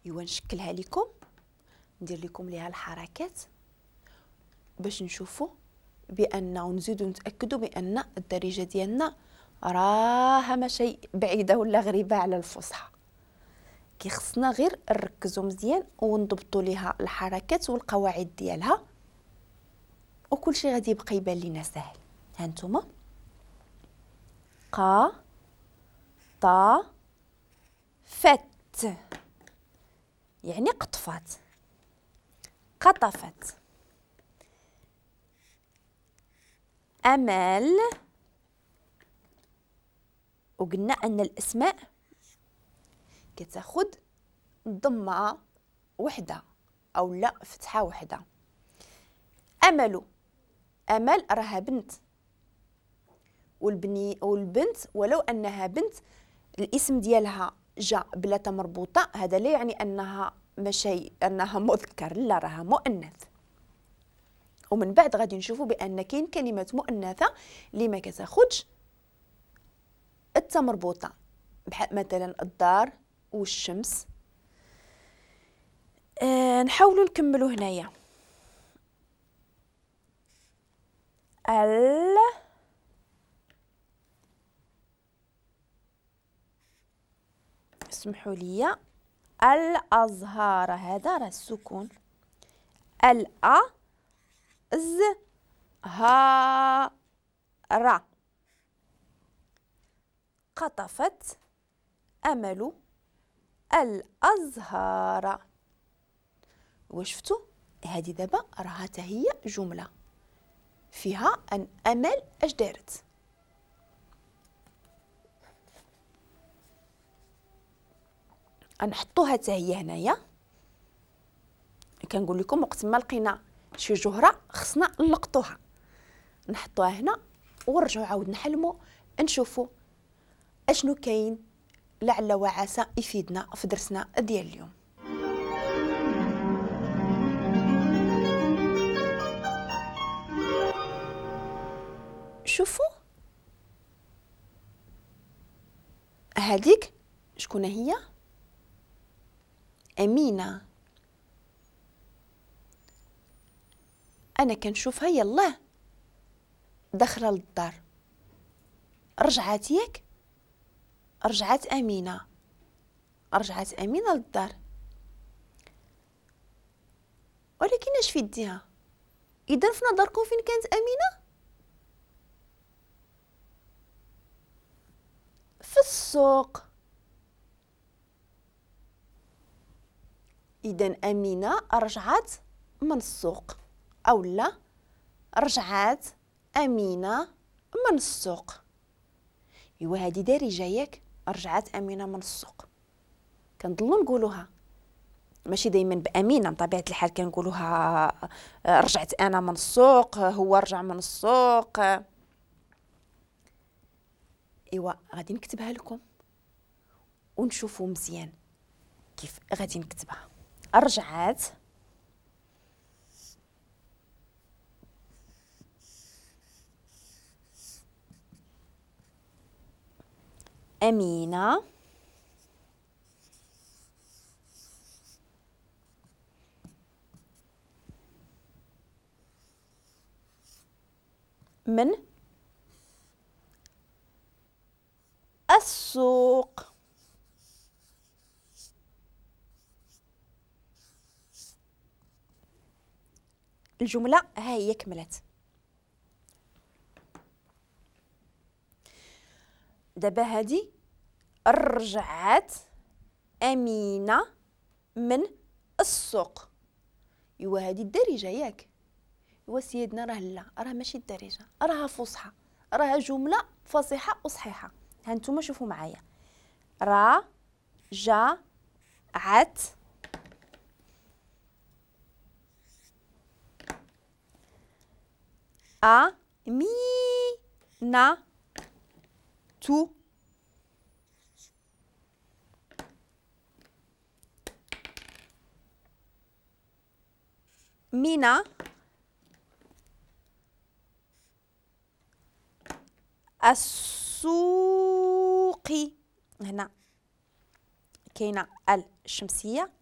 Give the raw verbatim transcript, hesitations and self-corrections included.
ايوا نشكلها لكم، ندير لكم ليها الحركات باش نشوفوا بان ونزيدوا نتاكدوا بان الدارجه ديالنا راها ماشي بعيده ولا غريبه على الفصحى. كي خصنا غير نركزوا مزيان ونضبطوا ليها الحركات والقواعد ديالها، وكل شيء غادي يبقى يبان لينا سهل. ها نتوما ق ط فت، يعني قطفات، قطفت. امل، وقلنا ان الاسماء كتاخد ضمه وحده او لا فتحه وحده. امل، امل راها بنت، والبني والبنت ولو انها بنت الاسم ديالها جا بلا تا مربوطه، هذا لا يعني انها ماشي انها مذكر، لا راها مؤنث. ومن بعد غادي نشوفوا بان كاين كلمات مؤنثه اللي ما كتاخدش التا مربوطه، بحال مثلا الدار والشمس. آه نحاولوا نكملوا هنايا. ال اسمحوا لي، الازهار، هذا راه السكون. الأ ز ها را. قطفت امل الازهار. وشفتوا هذه دابا راها حتى هي جمله فيها ان امل اش دارت. نحطوها حتى هي هنايا. كنقول لكم وقت ما لقينا شي جهره خصنا نلقطوها، نحطوها هنا ونرجعوا عاود نحلموا نشوفوا اشنو كاين، لعل وعسى يفيدنا في درسنا ديال اليوم. شوفوا هذيك شكون هي؟ امينه. انا كنشوفها يلاه داخله للدار، رجعات ياك، رجعت امينه، رجعت امينه للدار. ولكن اش في يديها؟ اذا في نظركم فين كانت امينه؟ في السوق. اذا امينه رجعت من السوق، او لا رجعات امينه من السوق. ايوا هذه دارجه ياك، رجعت امينه من السوق. كنضلوا نقولوها ماشي دائما بامينه، بطبيعه الحال كنقولوها رجعت انا من السوق، هو رجع من السوق. ايوا غادي نكتبها لكم ونشوفوا مزيان كيف غادي نكتبها. رجعت امينه من السوق. الجمله ها هي كملت. دابا هذه رجعت امينه من السوق. ايوا هذه الدارجه ياك. ايوا سيدنا راه لا، راه ماشي الدارجه، راها فصحى، راها جمله فصيحه وصحيحه. ها نتوما شوفوا معايا. را جا عت ا مي نا تو مينا السوق. هنا كاينه ال الشمسيه